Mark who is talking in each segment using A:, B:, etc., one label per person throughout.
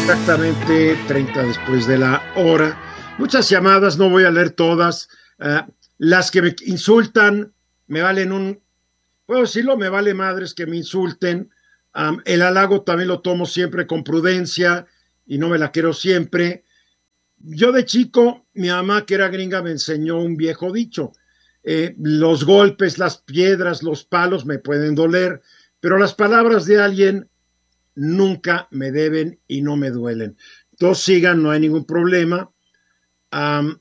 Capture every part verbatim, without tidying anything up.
A: Exactamente treinta después de la hora. Muchas llamadas, no voy a leer todas. Uh, las que me insultan me valen un, puedo decirlo, me vale madres que me insulten. Um, el halago también lo tomo siempre con prudencia y no me la quiero siempre. Yo de chico, mi mamá que era gringa me enseñó un viejo dicho. Eh, los golpes, las piedras, los palos me pueden doler, pero las palabras de alguien nunca me deben y no me duelen. Todos sigan, no hay ningún problema. Um,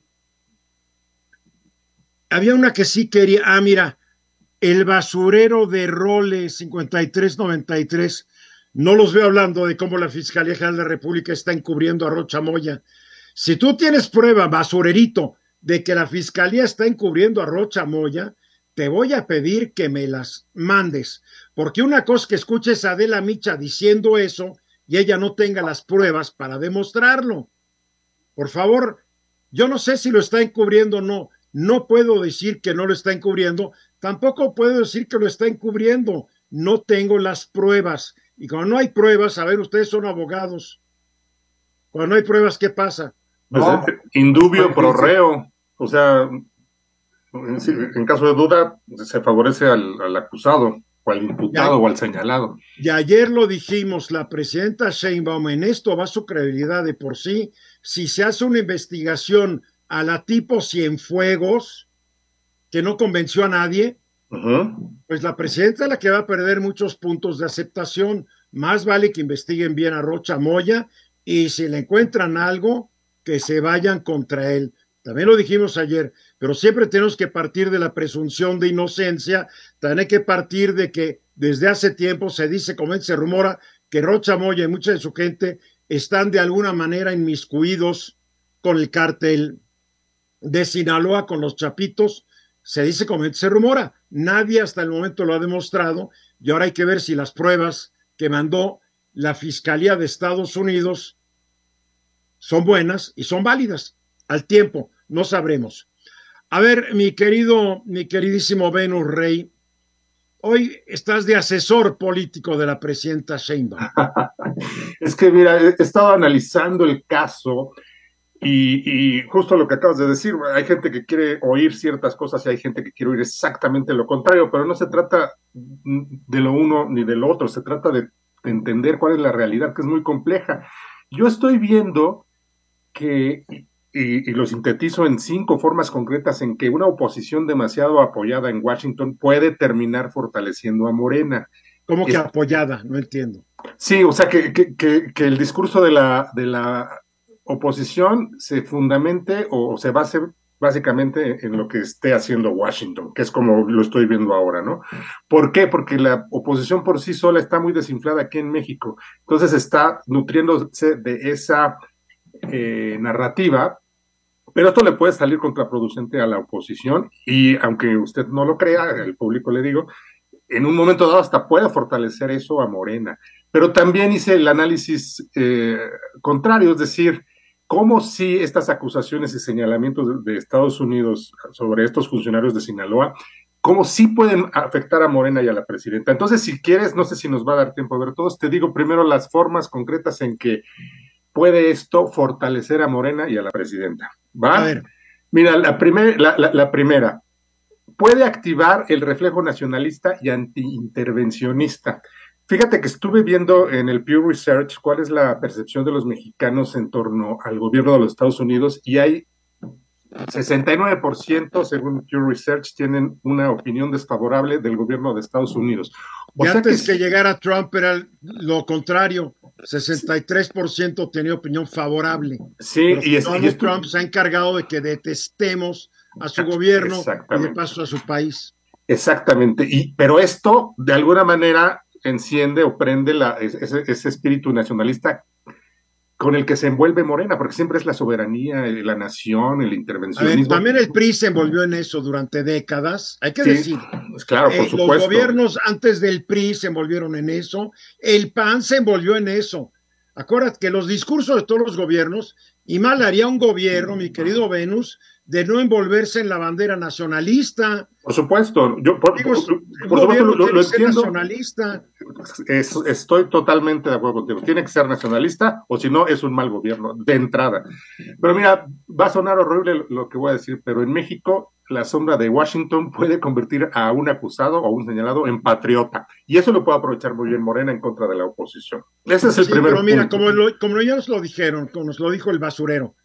A: había una que sí quería, ah, mira, el basurero de Role cincuenta y tres noventa y tres, no los veo hablando de cómo la Fiscalía General de la República está encubriendo a Rocha Moya. Si tú tienes prueba, basurerito, de que la Fiscalía está encubriendo a Rocha Moya, te voy a pedir que me las mandes, porque una cosa es que escuches a Adela Micha diciendo eso y ella no tenga las pruebas para demostrarlo. Por favor, yo no sé si lo está encubriendo o no, no puedo decir que no lo está encubriendo, tampoco puedo decir que lo está encubriendo, no tengo las pruebas, y cuando no hay pruebas, a ver, ustedes son abogados, cuando no hay pruebas, ¿qué pasa?
B: Pues, no, indubio pro reo, o sea, en, en caso de duda, se favorece al, al acusado, o al imputado, ya, o al señalado.
A: Y ayer lo dijimos, la presidenta Sheinbaum, en esto va su credibilidad de por sí. Si se hace una investigación a la tipo Cienfuegos, que no convenció a nadie, uh-huh. pues la presidenta es la que va a perder muchos puntos de aceptación. Más vale que investiguen bien a Rocha Moya y si le encuentran algo, que se vayan contra él. También lo dijimos ayer, pero siempre tenemos que partir de la presunción de inocencia, también hay que partir de que desde hace tiempo se dice, como se rumora, que Rocha Moya y mucha de su gente están de alguna manera inmiscuidos con el cártel de Sinaloa, con los Chapitos, se dice, como se rumora, nadie hasta el momento lo ha demostrado, y ahora hay que ver si las pruebas que mandó la Fiscalía de Estados Unidos son buenas y son válidas. Al tiempo, no sabremos. A ver, mi querido, mi queridísimo Venus Rey, hoy estás de asesor político de la presidenta Sheinbaum.
B: Es que, mira, he estado analizando el caso y, y justo lo que acabas de decir, hay gente que quiere oír ciertas cosas y hay gente que quiere oír exactamente lo contrario, pero no se trata de lo uno ni de lo otro, se trata de entender cuál es la realidad, que es muy compleja. Yo estoy viendo que... Y, y lo sintetizo en cinco formas concretas en que una oposición demasiado apoyada en Washington puede terminar fortaleciendo a Morena.
A: ¿Cómo que es, apoyada? No entiendo.
B: Sí, o sea, que, que, que, que el discurso de la, de la oposición se fundamente o, o se base básicamente en lo que esté haciendo Washington, que es como lo estoy viendo ahora, ¿no? ¿Por qué? Porque la oposición por sí sola está muy desinflada aquí en México, entonces está nutriéndose de esa eh, narrativa. Pero esto le puede salir contraproducente a la oposición y aunque usted no lo crea, el público le digo, en un momento dado hasta puede fortalecer eso a Morena. Pero también hice el análisis eh, contrario, es decir, cómo si estas acusaciones y señalamientos de, de Estados Unidos sobre estos funcionarios de Sinaloa, cómo sí pueden afectar a Morena y a la presidenta. Entonces, si quieres, no sé si nos va a dar tiempo a ver todos, te digo primero las formas concretas en que puede esto fortalecer a Morena y a la presidenta. ¿Va?
A: A ver.
B: Mira, la, primer, la, la, la primera, puede activar el reflejo nacionalista y antiintervencionista. Fíjate que estuve viendo en el Pew Research cuál es la percepción de los mexicanos en torno al gobierno de los Estados Unidos y hay sesenta y nueve por ciento, según Pew Research, tienen una opinión desfavorable del gobierno de Estados Unidos.
A: O y sea antes que, que llegara Trump era lo contrario, sesenta y tres por ciento tenía opinión favorable.
B: Sí,
A: Pero
B: y, es,
A: Donald
B: y esto,
A: Trump se ha encargado de que detestemos a su gobierno y de paso a su país.
B: Exactamente, y, pero esto de alguna manera enciende o prende la, ese, ese espíritu nacionalista con el que se envuelve Morena, porque siempre es la soberanía, la nación, el intervencionismo.
A: Ver, también el P R I se envolvió en eso durante décadas, hay que
B: sí,
A: decir.
B: Pues claro, por
A: eh,
B: supuesto.
A: Los gobiernos antes del P R I se envolvieron en eso, el P A N se envolvió en eso. Acuérdate que los discursos de todos los gobiernos, y mal haría un gobierno, mi querido Venus, de no envolverse en la bandera nacionalista.
B: Por supuesto, yo por,
A: Digo,
B: por,
A: el
B: por supuesto lo,
A: gobierno
B: lo,
A: tiene
B: lo
A: que ser
B: entiendo.
A: nacionalista.
B: Es, estoy totalmente de acuerdo contigo. Tiene que ser nacionalista o si no es un mal gobierno de entrada. Pero mira, va a sonar horrible lo que voy a decir, pero en México la sombra de Washington puede convertir a un acusado o un señalado en patriota. Y eso lo puede aprovechar muy bien Morena en contra de la oposición. Ese es el
A: Sí,
B: primer
A: pero mira,
B: punto.
A: como, lo, como ya nos lo dijeron, como nos lo dijo el basurero,